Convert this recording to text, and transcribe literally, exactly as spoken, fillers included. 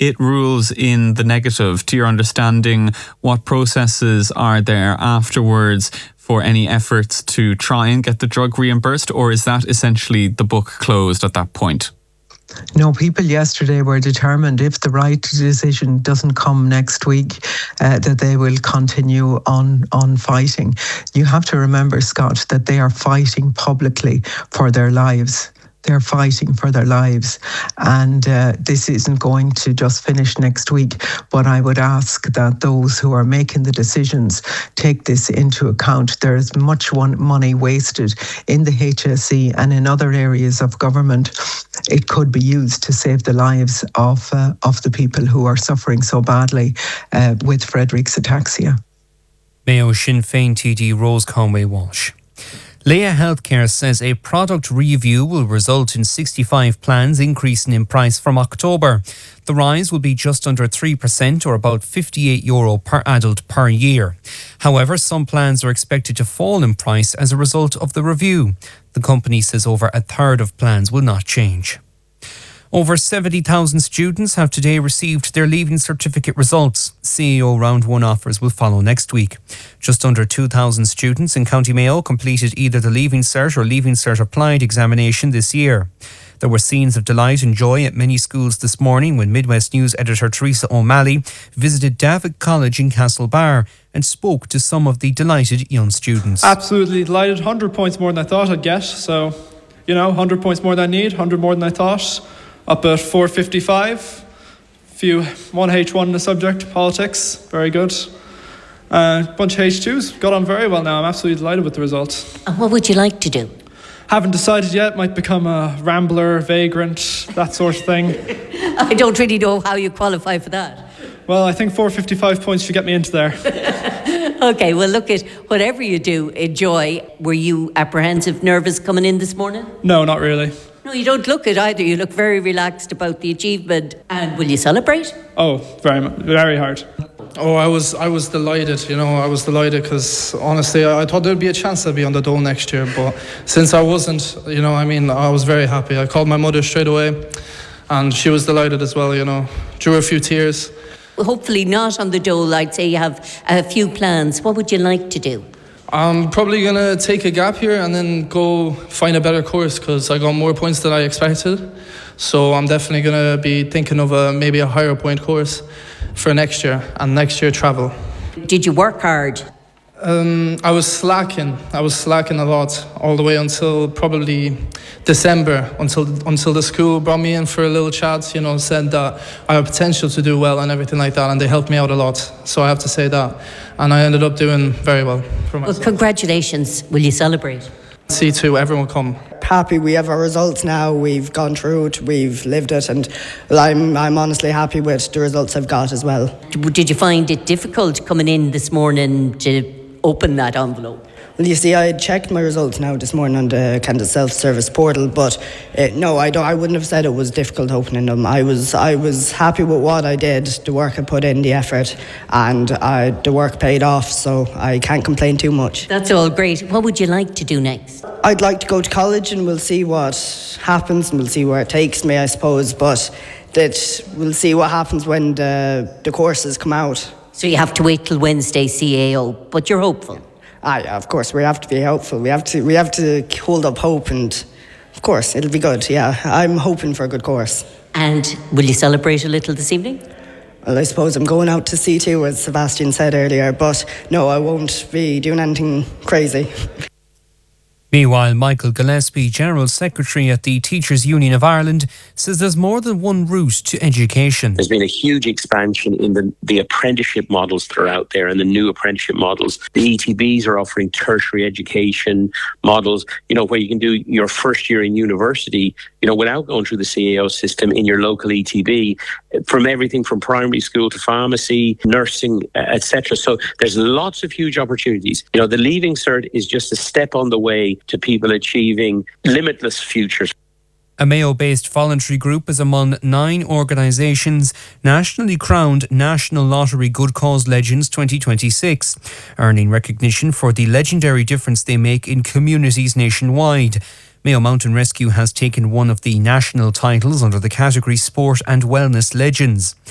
it rules in the negative, to your understanding, what processes are there afterwards for any efforts to try and get the drug reimbursed, or is that essentially the book closed at that point? No, people yesterday were determined, if the right decision doesn't come next week, uh, that they will continue on, on fighting. You have to remember, Scott, that they are fighting publicly for their lives. They're fighting for their lives. And uh, this isn't going to just finish next week. But I would ask that those who are making the decisions take this into account. There is much one money wasted in the H S E and in other areas of government. It could be used to save the lives of, uh, of the people who are suffering so badly uh, with Friedreich's ataxia. Mayo Sinn Féin T D Rose Conway Walsh. Lea Healthcare says a product review will result in sixty-five plans increasing in price from October. The rise will be just under three percent, or about fifty-eight euro per adult per year. However, some plans are expected to fall in price as a result of the review. The company says over a third of plans will not change. Over seventy thousand students have today received their Leaving Certificate results. C A O Round one offers will follow next week. Just under two thousand students in County Mayo completed either the Leaving Cert or Leaving Cert Applied examination this year. There were scenes of delight and joy at many schools this morning when Midwest News editor Teresa O'Malley visited David College in Castlebar and spoke to some of the delighted young students. Absolutely delighted. one hundred points more than I thought I'd get. So, you know, one hundred points more than I need, one hundred more than I thought. Up at four fifty-five, few one H one in the subject, politics, very good. A uh, bunch of H twos, got on very well now. I'm absolutely delighted with the results. And what would you like to do? Haven't decided yet, might become a rambler, vagrant, that sort of thing. I don't really know how you qualify for that. Well, I think four fifty-five points should get me into there. Okay, well look, at whatever you do, enjoy. Were you apprehensive, nervous coming in this morning? No, not really. No, you don't look it either. You look very relaxed about the achievement. And will you celebrate? Oh, very, very hard. Oh, I was, I was delighted. You know, I was delighted because honestly, I, I thought there'd be a chance I'd be on the dole next year. But since I wasn't, you know, I mean, I was very happy. I called my mother straight away, and she was delighted as well. You know, drew a few tears. Well, hopefully not on the dole. I'd say you have a few plans. What would you like to do? I'm probably going to take a gap here and then go find a better course because I got more points than I expected. So I'm definitely going to be thinking of a, maybe a higher point course for next year, and next year travel. Did you work hard? Um, I was slacking. I was slacking a lot all the way until probably December, until until the school brought me in for a little chat, you know, said that I have potential to do well and everything like that, and they helped me out a lot. So I have to say that. And I ended up doing very well for myself. Well, congratulations. Will you celebrate? See to everyone come. Happy we have our results now. We've gone through it, we've lived it, and I'm I'm honestly happy with the results I've got as well. Did you find it difficult coming in this morning to open that envelope? Well, you see, I checked my results now this morning on the kind of self-service portal, but uh, no, I don't. I wouldn't have said it was difficult opening them. I was, I was happy with what I did, the work I put in, the effort, and I, the work paid off. So I can't complain too much. That's all great. What would you like to do next? I'd like to go to college, and we'll see what happens, and we'll see where it takes me, I suppose. But that we'll see what happens when the the courses come out. So you have to wait till Wednesday, C A O, but you're hopeful. Ah, yeah, of course, we have to be hopeful. We have to we have to hold up hope, and of course, it'll be good. Yeah, I'm hoping for a good course. And will you celebrate a little this evening? Well, I suppose I'm going out to C two, as Sebastian said earlier, but no, I won't be doing anything crazy. Meanwhile, Michael Gillespie, General Secretary at the Teachers Union of Ireland, says there's more than one route to education. There's been a huge expansion in the, the apprenticeship models that are out there and the new apprenticeship models. The E T Bs are offering tertiary education models, you know, where you can do your first year in university, you know, without going through the C A O system in your local E T B, from everything from primary school to pharmacy, nursing, et cetera. So there's lots of huge opportunities. You know, the Leaving Cert is just a step on the way to people achieving limitless futures. A Mayo-based voluntary group is among nine organisations nationally crowned National Lottery Good Cause Legends twenty twenty-six, earning recognition for the legendary difference they make in communities nationwide. Mayo Mountain Rescue has taken one of the national titles under the category Sport and Wellness Legends.